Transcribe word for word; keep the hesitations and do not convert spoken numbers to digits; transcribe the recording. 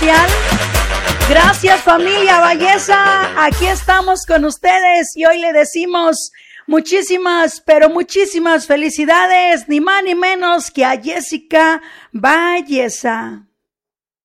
especial. Gracias, familia Belleza. Aquí estamos con ustedes y hoy le decimos muchísimas, pero muchísimas felicidades, ni más ni menos que a Jessica Belleza.